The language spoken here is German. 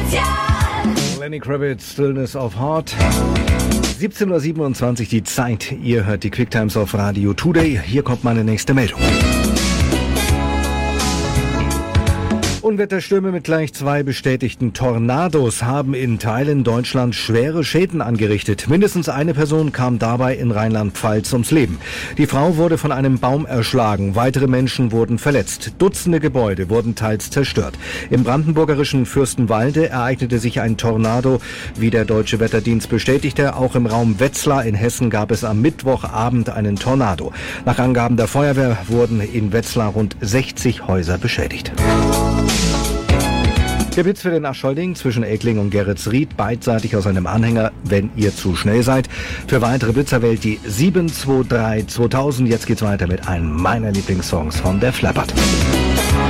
Lenny Kravitz, Stillness of Heart. 17:27 Uhr die Zeit. Ihr hört die Quicktimes auf Radio Today. Hier kommt meine nächste Meldung. Unwetterstürme mit gleich 2 bestätigten Tornados haben in Teilen Deutschlands schwere Schäden angerichtet. Mindestens eine Person kam dabei in Rheinland-Pfalz ums Leben. Die Frau wurde von einem Baum erschlagen. Weitere Menschen wurden verletzt. Dutzende Gebäude wurden teils zerstört. Im brandenburgerischen Fürstenwalde ereignete sich ein Tornado. Wie der Deutsche Wetterdienst bestätigte, auch im Raum Wetzlar in Hessen gab es am Mittwochabend einen Tornado. Nach Angaben der Feuerwehr wurden in Wetzlar rund 60 Häuser beschädigt. Der Blitz für den Aschholding zwischen Egling und Geretsried, beidseitig aus einem Anhänger, wenn ihr zu schnell seid. Für weitere Blitzer wählt die 723 2000. Jetzt geht's weiter mit einem meiner Lieblingssongs von Def Leppard.